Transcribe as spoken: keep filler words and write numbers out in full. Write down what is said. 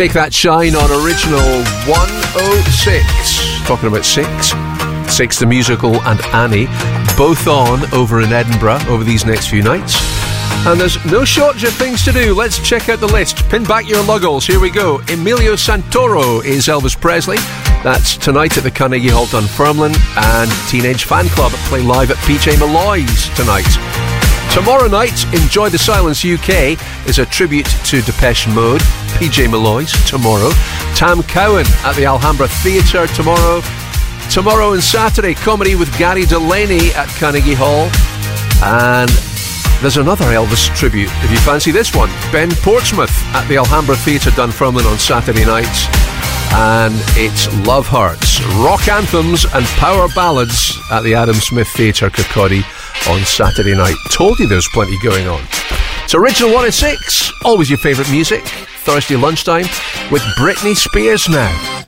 Take That Shine on Original one oh six. Talking about Six. Six the Musical and Annie, both on over in Edinburgh over these next few nights. And there's no shortage of things to do. Let's check out the list. Pin back your luggles. Here we go. Emilio Santoro is Elvis Presley. That's tonight at the Carnegie Hall, Dunfermline. And Teenage Fan Club play live at P J Malloy's tonight. Tomorrow night, Enjoy the Silence U K is a tribute to Depeche Mode. P J Malloy's tomorrow. Tam Cowan at the Alhambra Theatre tomorrow. Tomorrow and Saturday, comedy with Gary Delaney at Carnegie Hall. And there's another Elvis tribute, if you fancy this one. Ben Portsmouth at the Alhambra Theatre, Dunfermline on Saturday night. And it's Love Hurts, rock anthems and power ballads at the Adam Smith Theatre, Kirkcaldy on Saturday night. Told you there's plenty going on. It's Original one oh six, always your favourite music. Thursday lunchtime with Britney Spears now.